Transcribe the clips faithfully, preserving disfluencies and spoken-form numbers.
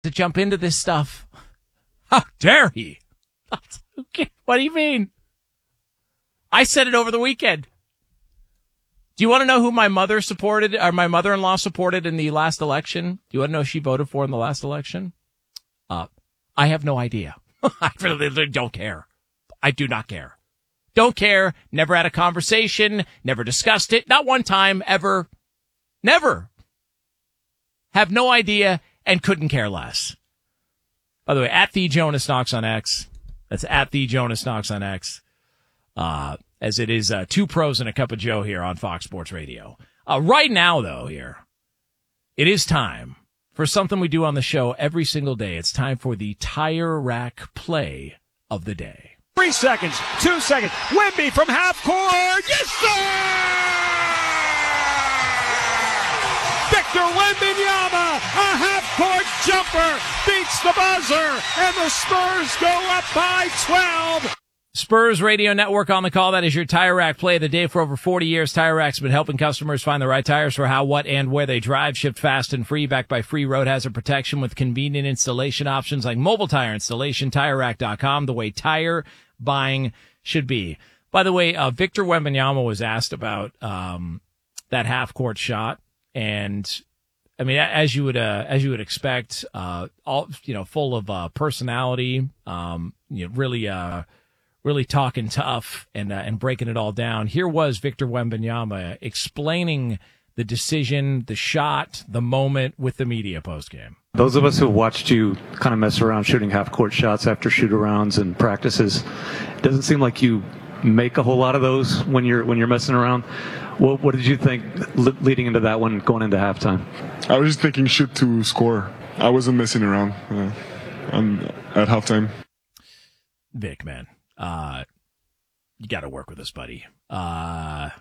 to jump into this stuff. How dare he? What do you mean? I said it over the weekend. Do you want to know who my mother supported, or my mother-in-law supported in the last election? Do you want to know who she voted for in the last election? Uh, I have no idea. I really don't care. I do not care. Don't care. Never had a conversation. Never discussed it. Not one time ever. Never. Have no idea and couldn't care less. By the way, at the Jonas Knox on X. That's at the Jonas Knox on X. Uh, as it is uh, two pros and a cup of Joe here on Fox Sports Radio. Uh, right now, though, here, it is time for something we do on the show every single day. It's time for the Tire Rack Play of the Day. Three seconds, two seconds. Wemby from half court. Yes, sir! Victor Wembanyama, a half-court jumper, beats the buzzer, and the Spurs go up by twelve. Spurs Radio Network on the call. That is your Tire Rack Play of the Day. For over forty years, Tire Rack's been helping customers find the right tires for how, what, and where they drive. Shipped fast and free, backed by free road hazard protection with convenient installation options like mobile tire installation. Tire Rack dot com, the way tire buying should be. By the way, uh, Victor Wembanyama was asked about um, that half-court shot, and I mean, as you would uh, as you would expect, uh, all you know, full of uh, personality, um, you know, really. Uh, Really talking tough and uh, and breaking it all down. Here was Victor Wembanyama explaining the decision, the shot, the moment with the media postgame. Those of us who watched you kind of mess around shooting half-court shots after shoot-arounds and practices, it doesn't seem like you make a whole lot of those when you're when you're messing around. What, what did you think le- leading into that one, going into halftime? I was just thinking shoot to score. I wasn't messing around uh, on, at halftime. Vic, man. Uh, you got to work with us, buddy. Uh,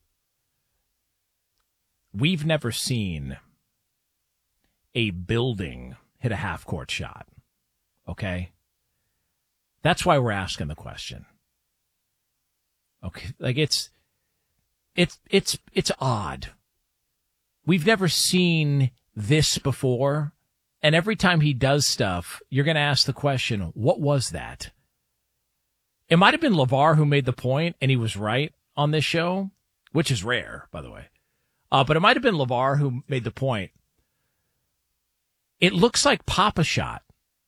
we've never seen a building hit a half-court shot, okay? That's why we're asking the question. Okay, like it's, it's, it's, it's odd. We've never seen this before, and every time he does stuff, you're going to ask the question, what was that? It might have been LeVar who made the point, and he was right on this show, which is rare, by the way. Uh, but it might have been LeVar who made the point. It looks like Pop-A-Shot.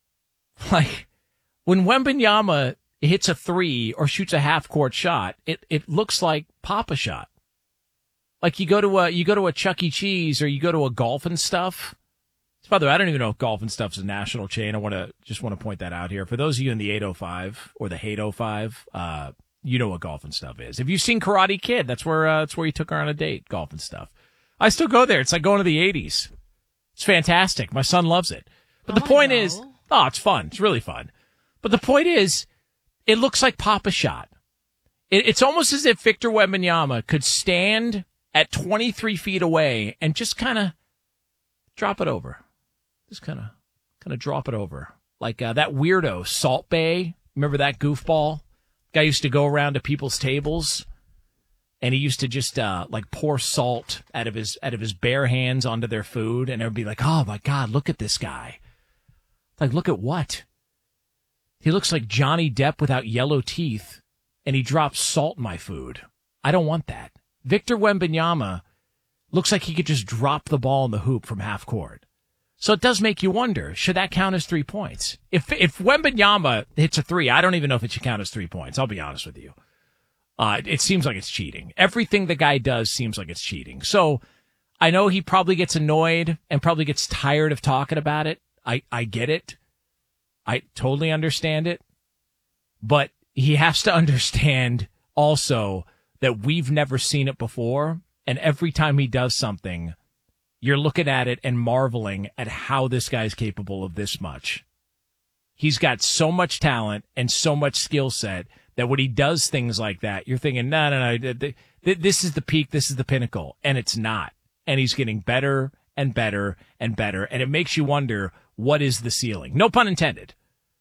Like, when Wembanyama hits a three or shoots a half-court shot, it, it looks like Pop-A-Shot. Like, you go to a, you go to a Chuck E. Cheese or you go to a Golf and Stuff. By the way, I don't even know if Golf and Stuff's a national chain. I want to just want to point that out here. For those of you in the eight oh five or the eight oh five, uh, you know what Golf and Stuff is. If you've seen Karate Kid, that's where uh, that's where you took her on a date, Golf and Stuff. I still go there. It's like going to the eighties. It's fantastic. My son loves it. But the oh, point is, oh, it's fun. It's really fun. But the point is, it looks like Pop-A-Shot. It, it's almost as if Victor Wembanyama could stand at twenty-three feet away and just kind of drop it over. Just kind of, kind of drop it over. Like uh, that weirdo, Salt Bae. Remember that goofball? Guy used to go around to people's tables, and he used to just uh, like pour salt out of his out of his bare hands onto their food, and it would be like, oh my God, look at this guy. Like, look at what? He looks like Johnny Depp without yellow teeth, and he drops salt in my food. I don't want that. Victor Wembanyama looks like he could just drop the ball in the hoop from half court. So it does make you wonder, should that count as three points? If if Wembanyama hits a three, I don't even know if it should count as three points. I'll be honest with you. Uh, it seems like it's cheating. Everything the guy does seems like it's cheating. So I know he probably gets annoyed and probably gets tired of talking about it. I, I get it. I totally understand it. But he has to understand also that we've never seen it before. And every time he does something, you're looking at it and marveling at how this guy's capable of this much. He's got so much talent and so much skill set that when he does things like that, you're thinking, no, no, no, this is the peak, this is the pinnacle. And it's not. And he's getting better and better and better. And it makes you wonder, what is the ceiling? No pun intended.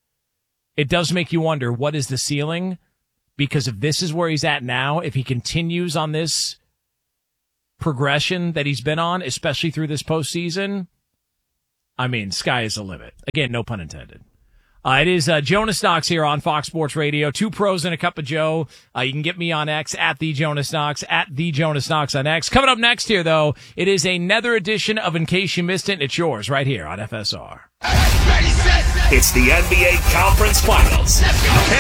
It does make you wonder, what is the ceiling? Because if this is where he's at now, if he continues on this progression that he's been on, especially through this postseason, I mean, sky is the limit. Again, no pun intended. Uh, it is uh, Jonas Knox here on Fox Sports Radio. Two pros and a cup of Joe. Uh, you can get me on X at the Jonas Knox, at the Jonas Knox on X. Coming up next here, though, it is another edition of In Case You Missed It. It's yours right here on F S R. It's the N B A Conference Finals.